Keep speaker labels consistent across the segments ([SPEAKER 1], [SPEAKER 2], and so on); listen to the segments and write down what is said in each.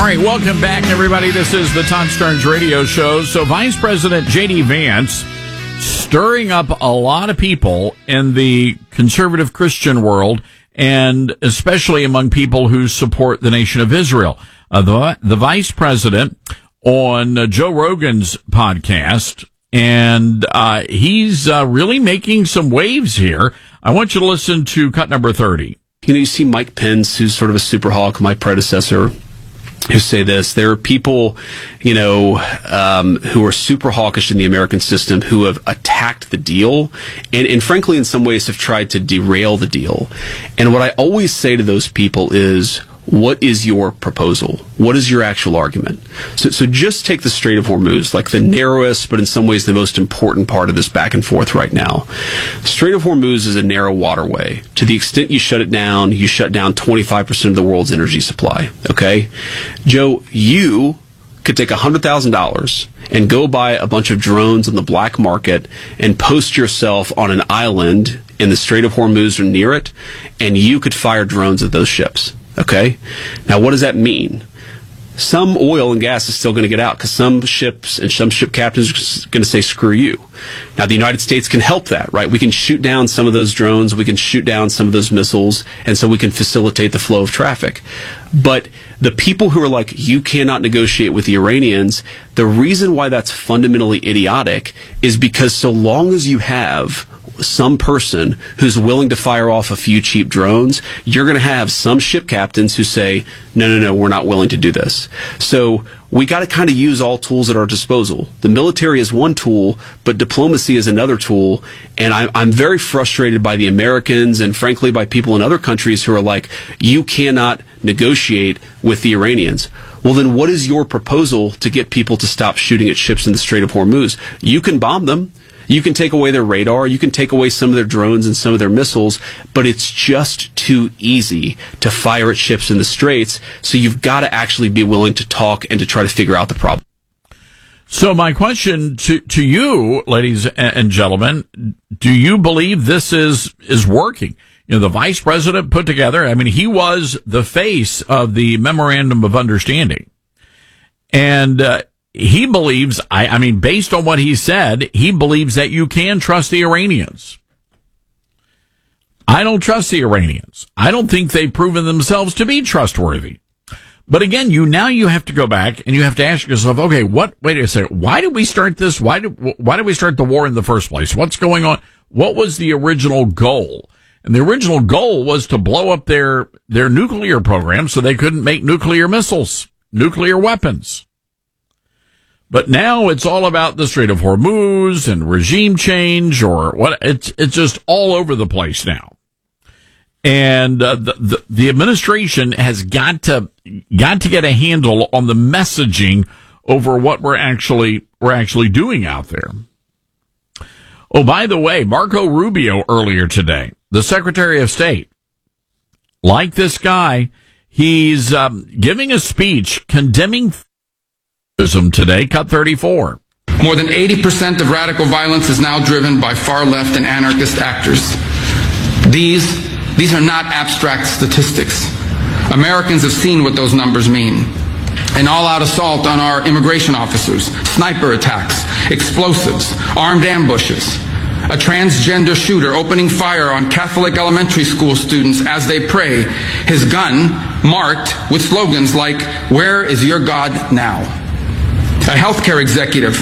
[SPEAKER 1] right, welcome back, everybody. This is the Todd Starnes Radio Show. So Vice President J.D. Vance stirring up a lot of people in the conservative Christian world, and especially among people who support the nation of Israel. The Vice President on Joe Rogan's podcast, and he's really making some waves here. I want you to listen to cut number 30.
[SPEAKER 2] You see Mike Pence, who's sort of a super hawk, my predecessor, who say this. There are people, who are super hawkish in the American system who have attacked the deal and frankly, in some ways have tried to derail the deal. And what I always say to those people is, what is your proposal? What is your actual argument? So just take the Strait of Hormuz, like the narrowest, but in some ways the most important part of this back and forth right now. The Strait of Hormuz is a narrow waterway. To the extent you shut it down, you shut down 25% of the world's energy supply. Okay? Joe, you could take $100,000 and go buy a bunch of drones on the black market and post yourself on an island in the Strait of Hormuz or near it, and you could fire drones at those ships. Okay? Now, what does that mean? Some oil and gas is still going to get out because some ships and some ship captains are going to say, screw you. Now, the United States can help that, right? We can shoot down some of those drones. We can shoot down some of those missiles. And so we can facilitate the flow of traffic. But the people who are like, you cannot negotiate with the Iranians, the reason why that's fundamentally idiotic is because so long as you have some person who's willing to fire off a few cheap drones, you're going to have some ship captains who say, no, we're not willing to do this. So we got to kind of use all tools at our disposal. The military is one tool, but diplomacy is another tool. And I'm very frustrated by the Americans and frankly by people in other countries who are like, you cannot negotiate with the Iranians. Well, then what is your proposal to get people to stop shooting at ships in the Strait of Hormuz? You can bomb them. You can take away their radar, you can take away some of their drones and some of their missiles, but it's just too easy to fire at ships in the straits, so you've got to actually be willing to talk and to try to figure out the problem.
[SPEAKER 1] So my question to you, ladies and gentlemen, do you believe this is working? The vice president put together, he was the face of the Memorandum of Understanding. And he believes, based on what he said, he believes that you can trust the Iranians. I don't trust the Iranians. I don't think they've proven themselves to be trustworthy. But again, you have to go back and you have to ask yourself, okay, wait a second, why did we start this? Why did we start the war in the first place? What's going on? What was the original goal? And the original goal was to blow up their nuclear program so they couldn't make nuclear missiles, nuclear weapons. But now it's all about the Strait of Hormuz and regime change or what. It's just all over the place now. And the administration has got to get a handle on the messaging over what we're actually doing out there. Oh, by the way, Marco Rubio earlier today, the Secretary of State, like this guy, he's giving a speech condemning today, cut 34.
[SPEAKER 3] More than 80% of radical violence is now driven by far-left and anarchist actors. These are not abstract statistics. Americans have seen what those numbers mean. An all-out assault on our immigration officers, sniper attacks, explosives, armed ambushes, a transgender shooter opening fire on Catholic elementary school students as they pray, his gun marked with slogans like, "Where is your God now?" A healthcare executive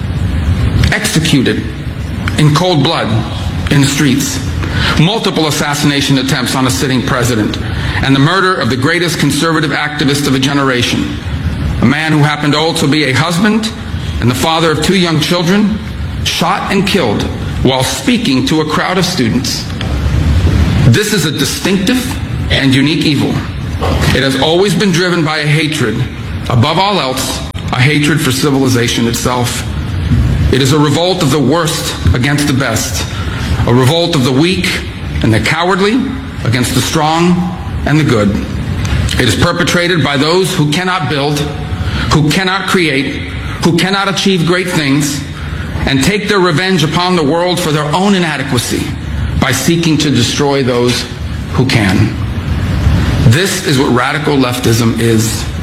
[SPEAKER 3] executed in cold blood in the streets. Multiple assassination attempts on a sitting president. And the murder of the greatest conservative activist of a generation. A man who happened to also be a husband and the father of 2 young children, shot and killed while speaking to a crowd of students. This is a distinctive and unique evil. It has always been driven by a hatred, above all else, a hatred for civilization itself. It is a revolt of the worst against the best, a revolt of the weak and the cowardly against the strong and the good. It is perpetrated by those who cannot build, who cannot create, who cannot achieve great things, and take their revenge upon the world for their own inadequacy by seeking to destroy those who can. This is what radical leftism is.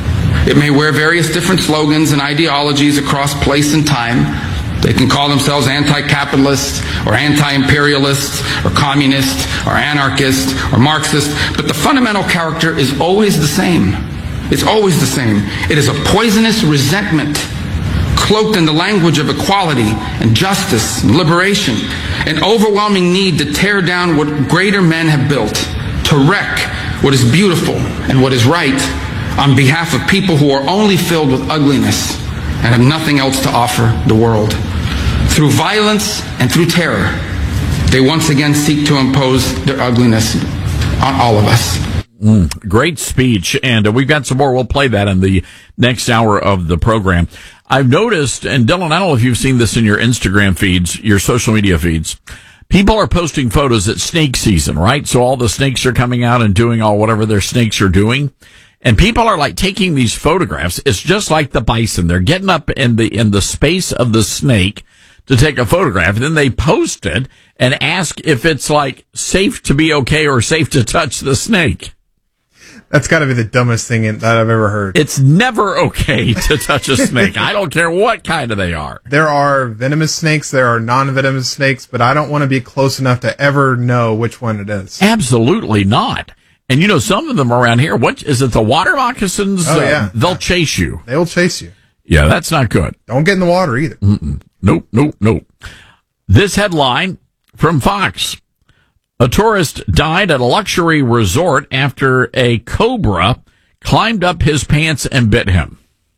[SPEAKER 3] It may wear various different slogans and ideologies across place and time. They can call themselves anti-capitalist or anti-imperialist or communist or anarchist or Marxist, but the fundamental character is always the same. It's always the same. It is a poisonous resentment cloaked in the language of equality and justice and liberation, an overwhelming need to tear down what greater men have built, to wreck what is beautiful and what is right on behalf of people who are only filled with ugliness and have nothing else to offer the world. Through violence and through terror, they once again seek to impose their ugliness on all of us.
[SPEAKER 1] Great speech, and we've got some more. We'll play that in the next hour of the program. I've noticed, and Dylan, I don't know if you've seen this in your Instagram feeds, your social media feeds, people are posting photos at snake season, right? So all the snakes are coming out and doing all whatever their snakes are doing. And people are like taking these photographs. It's just like the bison. They're getting up in the space of the snake to take a photograph, and then they post it and ask if it's like safe to be okay or safe to touch the snake.
[SPEAKER 4] That's got to be the dumbest thing that I've ever heard.
[SPEAKER 1] It's never okay to touch a snake. I don't care what kind of they are.
[SPEAKER 4] There are venomous snakes, there are non-venomous snakes, but I don't want to be close enough to ever know which one it is.
[SPEAKER 1] Absolutely not. And you know, some of them around here, what is it, the water moccasins?
[SPEAKER 4] Oh, yeah.
[SPEAKER 1] They'll chase you.
[SPEAKER 4] They will chase you.
[SPEAKER 1] Yeah, that's not good.
[SPEAKER 4] Don't get in the water either.
[SPEAKER 1] Nope. This headline from Fox. A tourist died at a luxury resort after a cobra climbed up his pants and bit him.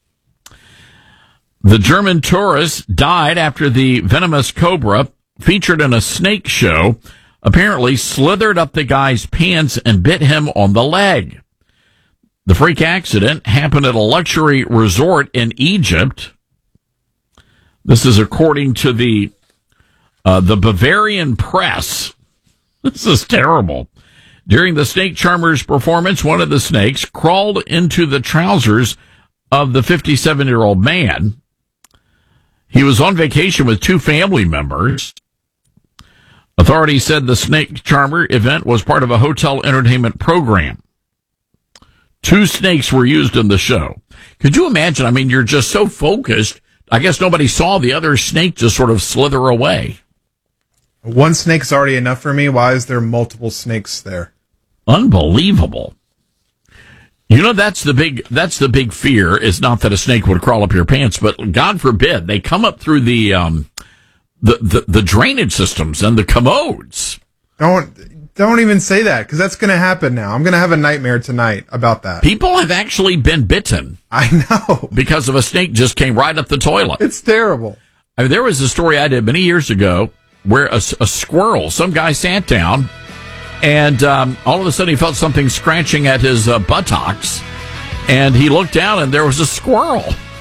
[SPEAKER 1] The German tourist died after the venomous cobra featured in a snake show apparently slithered up the guy's pants and bit him on the leg. The freak accident happened at a luxury resort in Egypt. This is according to the Bavarian Press. This is terrible. During the snake charmer's performance, one of the snakes crawled into the trousers of the 57-year-old man. He was on vacation with two family members. Authorities said the snake charmer event was part of a hotel entertainment program. 2 snakes were used in the show. Could you imagine? I mean, you're just so focused. I guess nobody saw the other snake just sort of slither away.
[SPEAKER 4] One snake's already enough for me. Why is there multiple snakes there?
[SPEAKER 1] Unbelievable. You know, that's the big fear, is not that a snake would crawl up your pants, but God forbid they come up through the drainage systems and the commodes.
[SPEAKER 4] Don't even say that, because that's going to happen now. I'm going to have a nightmare tonight about that.
[SPEAKER 1] People have actually been bitten.
[SPEAKER 4] I know.
[SPEAKER 1] Because of a snake just came right up the toilet.
[SPEAKER 4] It's terrible.
[SPEAKER 1] I mean, there was a story I did many years ago where a squirrel, some guy sat down, and all of a sudden he felt something scratching at his buttocks, and he looked down and there was a squirrel.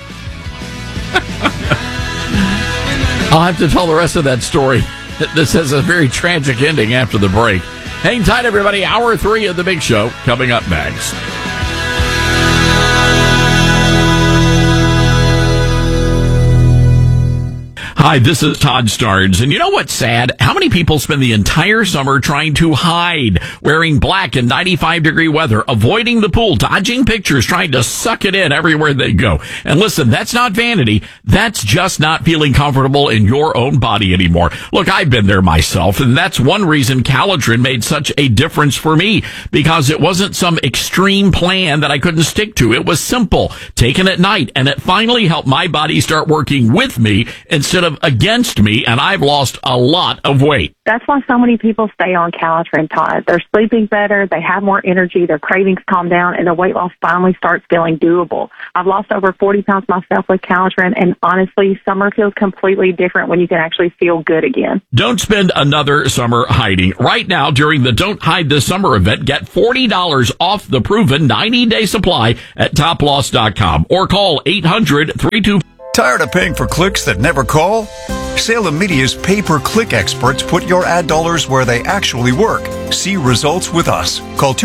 [SPEAKER 1] I'll have to tell the rest of that story. This has a very tragic ending after the break. Hang tight, everybody. Hour 3 of The Big Show coming up next. Hi, this is Todd Starnes, and you know what's sad? How many people spend the entire summer trying to hide, wearing black in 95-degree weather, avoiding the pool, dodging pictures, trying to suck it in everywhere they go? And listen, that's not vanity. That's just not feeling comfortable in your own body anymore. Look, I've been there myself, and that's one reason Calotren made such a difference for me, because it wasn't some extreme plan that I couldn't stick to. It was simple, taken at night, and it finally helped my body start working with me instead of against me, and I've lost a lot of weight.
[SPEAKER 5] That's why so many people stay on Calotren, Todd. They're sleeping better, they have more energy, their cravings calm down, and their weight loss finally starts feeling doable. I've lost over 40 pounds myself with Calotren, and honestly, summer feels completely different when you can actually feel good again.
[SPEAKER 1] Don't spend another summer hiding. Right now, during the Don't Hide This Summer event, get $40 off the proven 90-day supply at toploss.com or call 800-32...
[SPEAKER 6] Tired of paying for clicks that never call? Salem Media's pay-per-click experts put your ad dollars where they actually work. See results with us. Call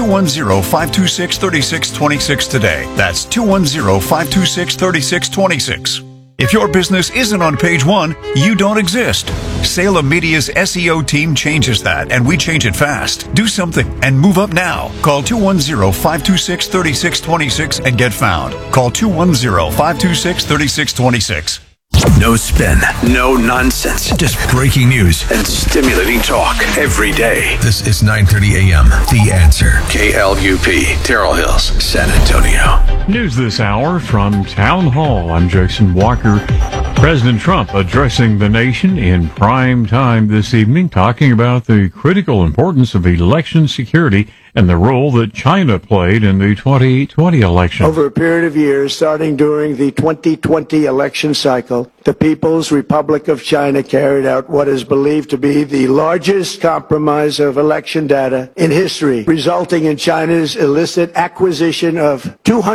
[SPEAKER 6] 210-526-3626 today. That's 210-526-3626. If your business isn't on page one, you don't exist. Salem Media's SEO team changes that, and we change it fast. Do something and move up now. Call 210-526-3626 and get found. Call 210-526-3626.
[SPEAKER 7] No spin, no nonsense, just breaking news and stimulating talk every day. This is 9:30 a.m. The Answer. KLUP, Terrell Hills, San Antonio.
[SPEAKER 8] News this hour from Town Hall. I'm Jason Walker. President Trump addressing the nation in prime time this evening, talking about the critical importance of election security and the role that China played in the 2020 election.
[SPEAKER 9] Over a period of years, starting during the 2020 election cycle, the People's Republic of China carried out what is believed to be the largest compromise of election data in history, resulting in China's illicit acquisition of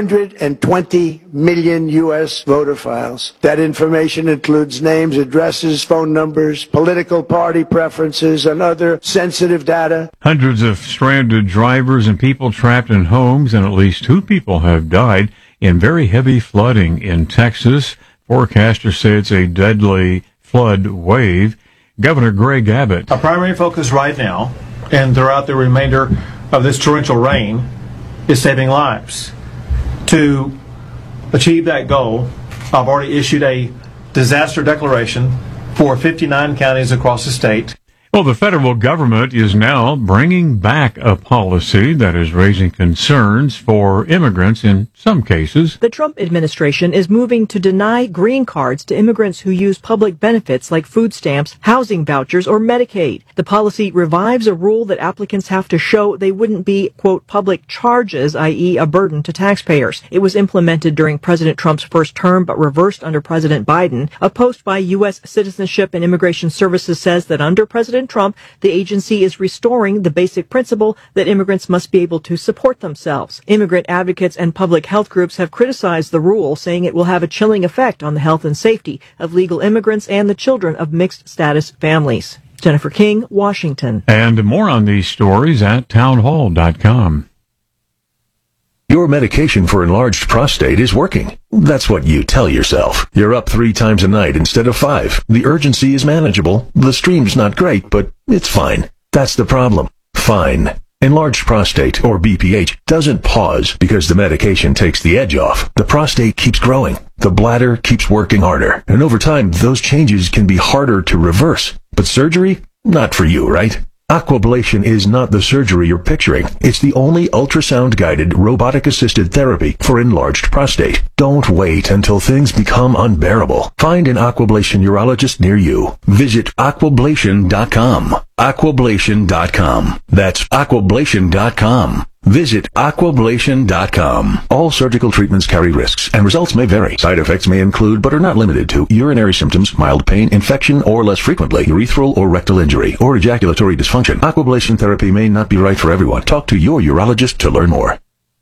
[SPEAKER 9] 220 million U.S. voter files. That information includes names, addresses, phone numbers, political party preferences, and other sensitive data.
[SPEAKER 8] Hundreds of stranded drivers and people trapped in homes, and at least 2 people have died in very heavy flooding in Texas. Forecasters say it's a deadly flood wave. Governor Greg Abbott.
[SPEAKER 10] Our primary focus right now and throughout the remainder of this torrential rain is saving lives. To achieve that goal, I've already issued a disaster declaration for 59 counties across the state.
[SPEAKER 8] Well, the federal government is now bringing back a policy that is raising concerns for immigrants in some cases.
[SPEAKER 11] The Trump administration is moving to deny green cards to immigrants who use public benefits like food stamps, housing vouchers, or Medicaid. The policy revives a rule that applicants have to show they wouldn't be, quote, public charges, i.e. a burden to taxpayers. It was implemented during President Trump's first term, but reversed under President Biden. A post by U.S. Citizenship and Immigration Services says that under President Trump, the agency is restoring the basic principle that immigrants must be able to support themselves. Immigrant advocates and public health groups have criticized the rule, saying it will have a chilling effect on the health and safety of legal immigrants and the children of mixed status families. Jennifer King, Washington.
[SPEAKER 8] And more on these stories at townhall.com.
[SPEAKER 7] Your medication for enlarged prostate is working. That's what you tell yourself. You're up 3 times a night instead of 5. The urgency is manageable. The stream's not great, but it's fine. That's the problem. Fine. Enlarged prostate, or BPH, doesn't pause because the medication takes the edge off. The prostate keeps growing. The bladder keeps working harder. And over time, those changes can be harder to reverse. But surgery? Not for you, right? Aquablation is not the surgery you're picturing. It's the only ultrasound-guided, robotic-assisted therapy for enlarged prostate. Don't wait until things become unbearable. Find an Aquablation urologist near you. Visit aquablation.com. Aquablation.com. That's aquablation.com. Visit aquablation.com. All surgical treatments carry risks, and results may vary. Side effects may include, but are not limited to, urinary symptoms, mild pain, infection, or less frequently, urethral or rectal injury, or ejaculatory dysfunction. Aquablation therapy may not be right for everyone. Talk to your urologist to learn more.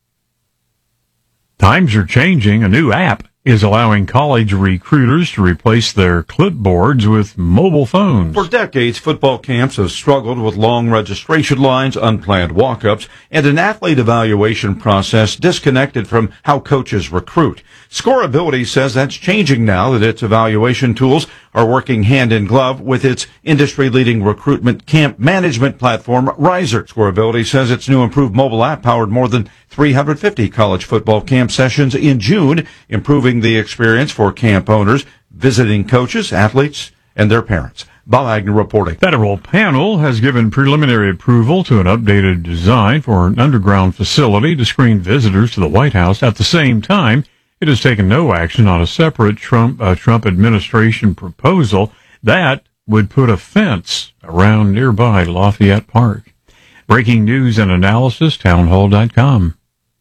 [SPEAKER 8] Times are changing. A new app is allowing college recruiters to replace their clipboards with mobile phones.
[SPEAKER 12] For decades, football camps have struggled with long registration lines, unplanned walk-ups, and an athlete evaluation process disconnected from how coaches recruit. Scoreability says that's changing now that its evaluation tools are working hand in glove with its industry-leading recruitment camp management platform, Riser. Scoreability says its new improved mobile app powered more than 350 college football camp sessions in June, improving the experience for camp owners, visiting coaches, athletes, and their parents. Bob Agnew reporting.
[SPEAKER 8] Federal panel has given preliminary approval to an updated design for an underground facility to screen visitors to the White House. At the same time, it has taken no action on a separate Trump administration proposal that would put a fence around nearby Lafayette Park. Breaking news and analysis, townhall.com.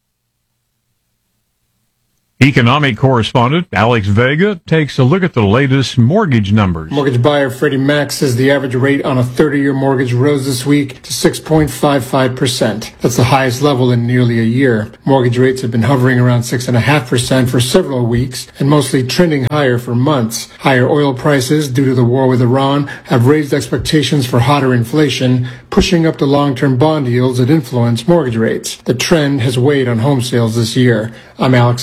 [SPEAKER 8] Economic correspondent Alex Vega takes a look at the latest mortgage numbers.
[SPEAKER 13] Mortgage buyer Freddie Mac says the average rate on a 30-year mortgage rose this week to 6.55%. That's the highest level in nearly a year. Mortgage rates have been hovering around 6.5% for several weeks and mostly trending higher for months. Higher oil prices due to the war with Iran have raised expectations for hotter inflation, pushing up the long-term bond yields that influence mortgage rates. The trend has weighed on home sales this year. I'm Alex Vega.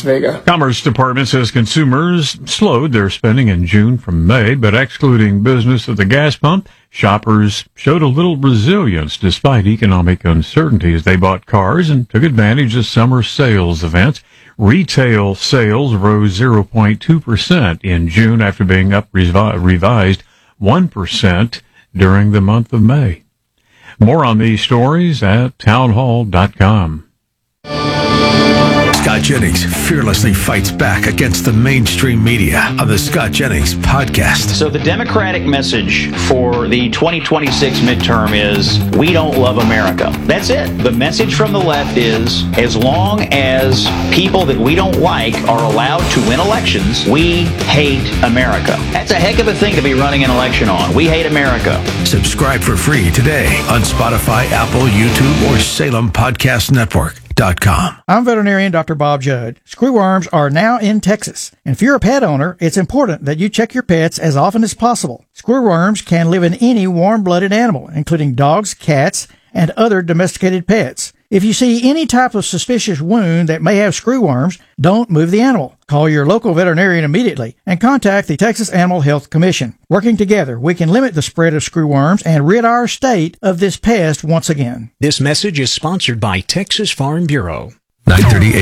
[SPEAKER 8] Commerce Department says consumers slowed their spending in June from May, but excluding business at the gas pump, shoppers showed a little resilience despite economic uncertainty as they bought cars and took advantage of summer sales events. Retail sales rose 0.2% in June after being up revised 1% during the month of May. More on these stories at townhall.com.
[SPEAKER 14] Scott Jennings fearlessly fights back against the mainstream media on the Scott Jennings podcast.
[SPEAKER 15] So the Democratic message for the 2026 midterm is, we don't love America. That's it. The message from the left is, as long as people that we don't like are allowed to win elections, we hate America. That's a heck of a thing to be running an election on. We hate America.
[SPEAKER 14] Subscribe for free today on Spotify, Apple, YouTube, or SalemPodcastNetwork.com.
[SPEAKER 16] I'm veterinarian Dr. Bob Judd. Screwworms are now in Texas. And if you're a pet owner, it's important that you check your pets as often as possible. Screwworms can live in any warm-blooded animal, including dogs, cats, and other domesticated pets. If you see any type of suspicious wound that may have screwworms, don't move the animal. Call your local veterinarian immediately and contact the Texas Animal Health Commission. Working together, we can limit the spread of screwworms and rid our state of this pest once again.
[SPEAKER 17] This message is sponsored by Texas Farm Bureau.
[SPEAKER 14] 9:30